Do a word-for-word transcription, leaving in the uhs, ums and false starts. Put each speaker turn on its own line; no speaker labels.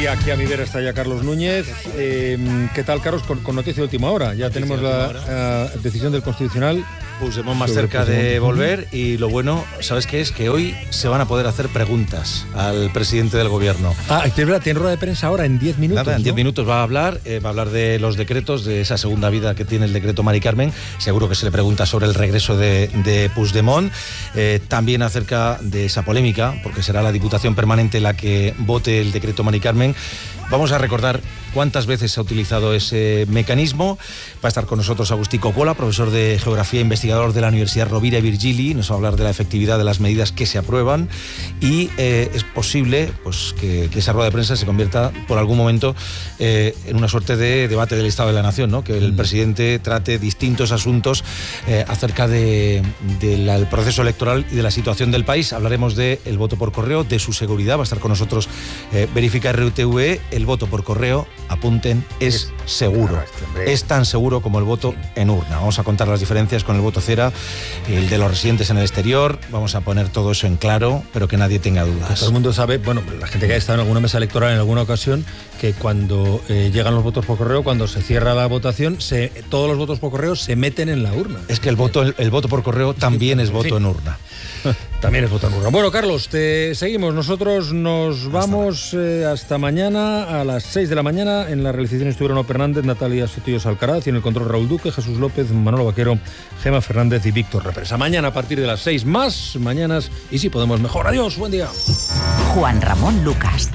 Y aquí a mi vera está ya Carlos Núñez. Eh, ¿Qué tal, Carlos? Con, con noticia de última hora. Ya tenemos la uh, decisión del Constitucional.
Puigdemont más cerca de volver, y lo bueno, ¿sabes qué es? Que hoy se van a poder hacer preguntas al presidente del gobierno.
Ah, es verdad, tiene rueda de prensa ahora en diez minutos.
Nada, en diez
¿no?
minutos va a hablar, eh, va a hablar de los decretos, de esa segunda vida que tiene el decreto Mari Carmen. Seguro que se le pregunta sobre el regreso de, de Puigdemont, eh, también acerca de esa polémica, porque será la Diputación Permanente la que vote el decreto Mari Carmen. Vamos a recordar cuántas veces se ha utilizado ese mecanismo. Va a estar con nosotros Agustí Coppola, profesor de Geografía e investigador de la Universidad Rovira i Virgili. Nos va a hablar de la efectividad de las medidas que se aprueban, y eh, es posible pues, que, que esa rueda de prensa se convierta por algún momento eh, en una suerte de debate del Estado de la Nación, ¿no? Que el mm. presidente trate distintos asuntos eh, acerca del de de proceso electoral y de la situación del país. Hablaremos del voto por correo, de su seguridad. Va a estar con nosotros eh, Verifica R T V E. El voto por correo, apunten, es seguro. Es tan seguro como el voto en urna. Vamos a contar las diferencias con el voto cera, el de los residentes en el exterior. Vamos a poner todo eso en claro, pero que nadie tenga dudas.
Todo el mundo sabe, bueno, la gente que ha estado en alguna mesa electoral en alguna ocasión, que cuando eh, llegan los votos por correo, cuando se cierra la votación, se, todos los votos por correo se meten en la urna.
Es que el voto, el, el voto por correo también es voto en urna.
También es voto en urna. Bueno, Carlos, te seguimos. Nosotros nos vamos eh, hasta mañana a las seis de la mañana. En la realización estuvieron Ono Fernández, Natalia Sotillos Alcaraz, y en el control Raúl Duque, Jesús López, Manolo Vaquero, Gema Fernández y Víctor Represa. Mañana a partir de las seis, más mañanas, y si podemos mejor. Adiós, buen día.
Juan Ramón Lucas.